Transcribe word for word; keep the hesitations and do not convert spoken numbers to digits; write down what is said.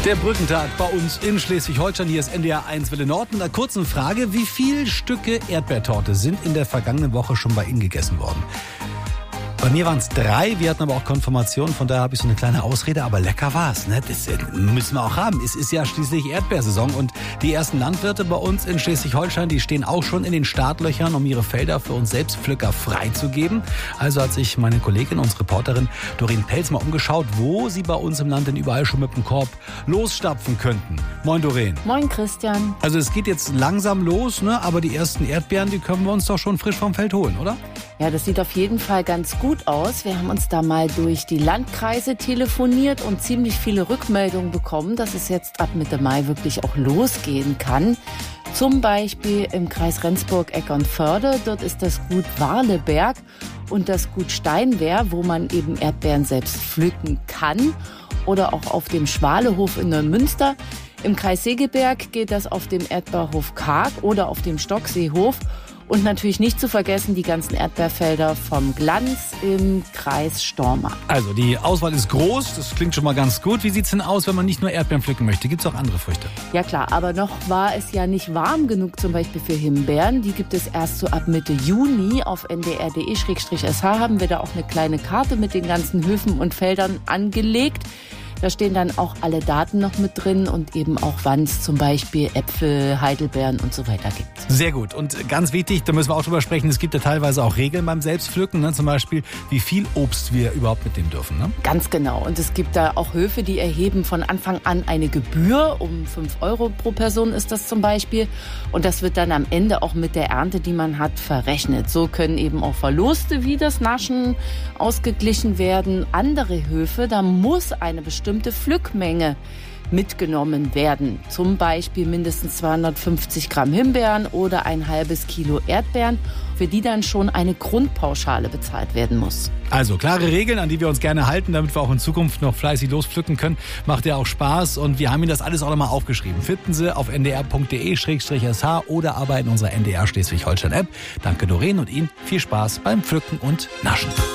Der Brückentag bei uns in Schleswig-Holstein. Hier ist N D R eins Welle Nord mit einer kurzen Frage. Wie viele Stücke Erdbeertorte sind in der vergangenen Woche schon bei Ihnen gegessen worden? Bei mir waren es drei, wir hatten aber auch Konfirmation, von daher habe ich so eine kleine Ausrede, aber lecker war's, ne? Das müssen wir auch haben. Es ist ja schließlich Erdbeersaison und die ersten Landwirte bei uns in Schleswig-Holstein, die stehen auch schon in den Startlöchern, um ihre Felder für uns Selbstpflücker freizugeben. Also hat sich meine Kollegin, unsere Reporterin Doreen Pelz mal umgeschaut, wo sie bei uns im Land denn überall schon mit dem Korb losstapfen könnten. Moin Doreen. Moin Christian. Also es geht jetzt langsam los, ne? Aber die ersten Erdbeeren, die können wir uns doch schon frisch vom Feld holen, oder? Ja, das sieht auf jeden Fall ganz gut aus. Wir haben uns da mal durch die Landkreise telefoniert und ziemlich viele Rückmeldungen bekommen, dass es jetzt ab Mitte Mai wirklich auch losgehen kann. Zum Beispiel im Kreis Rendsburg-Eckernförde. Dort ist das Gut Warleberg und das Gut Steinwehr, wo man eben Erdbeeren selbst pflücken kann. Oder auch auf dem Schwalehof in Neumünster. Im Kreis Segeberg geht das auf dem Erdbeerhof Karg oder auf dem Stockseehof. Und natürlich nicht zu vergessen die ganzen Erdbeerfelder vom Glanz im Kreis Stormarn. Also die Auswahl ist groß, das klingt schon mal ganz gut. Wie sieht's denn aus, wenn man nicht nur Erdbeeren pflücken möchte? Gibt's auch andere Früchte? Ja klar, aber noch war es ja nicht warm genug zum Beispiel für Himbeeren. Die gibt es erst so ab Mitte Juni. Auf n d r punkt d e slash s h haben wir da auch eine kleine Karte mit den ganzen Höfen und Feldern angelegt. Da stehen dann auch alle Daten noch mit drin und eben auch, wann es zum Beispiel Äpfel, Heidelbeeren und so weiter gibt. Sehr gut. Und ganz wichtig, da müssen wir auch drüber sprechen, es gibt ja teilweise auch Regeln beim Selbstpflücken, ne? Zum Beispiel, wie viel Obst wir überhaupt mitnehmen dürfen. Ne? Ganz genau. Und es gibt da auch Höfe, die erheben von Anfang an eine Gebühr. Um fünf Euro pro Person ist das zum Beispiel. Und das wird dann am Ende auch mit der Ernte, die man hat, verrechnet. So können eben auch Verluste wie das Naschen ausgeglichen werden. Andere Höfe, da muss eine bestimmte bestimmte Pflückmenge mitgenommen werden. Zum Beispiel mindestens zweihundertfünfzig Gramm Himbeeren oder ein halbes Kilo Erdbeeren, für die dann schon eine Grundpauschale bezahlt werden muss. Also klare Regeln, an die wir uns gerne halten, damit wir auch in Zukunft noch fleißig lospflücken können. Macht ja auch Spaß und wir haben Ihnen das alles auch nochmal aufgeschrieben. Finden Sie auf n d r punkt d e slash s h oder aber in unserer N D R Schleswig-Holstein App. Danke Doreen und Ihnen viel Spaß beim Pflücken und Naschen.